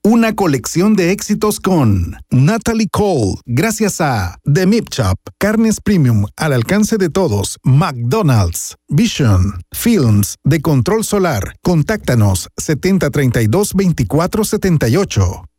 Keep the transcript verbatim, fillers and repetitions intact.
Una colección de éxitos con Natalie Cole, gracias a The Meat Shop, carnes premium al alcance de todos, McDonald's, Vision, Films, de Control Solar. Contáctanos setenta treinta y dos veinticuatro setenta y ocho.